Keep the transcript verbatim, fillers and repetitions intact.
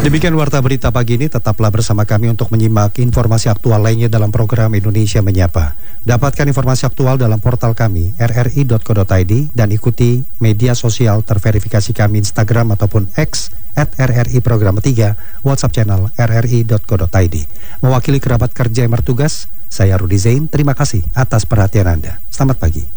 Demikian warta berita pagi ini, tetaplah bersama kami untuk menyimak informasi aktual lainnya dalam program Indonesia Menyapa. Dapatkan informasi aktual dalam portal kami r r i dot co dot i d dan ikuti media sosial terverifikasi kami Instagram ataupun X at r r i program tiga, WhatsApp channel r r i dot co dot i d. Mewakili kerabat kerja yang bertugas, saya Rudi Zain, terima kasih atas perhatian Anda. Selamat pagi.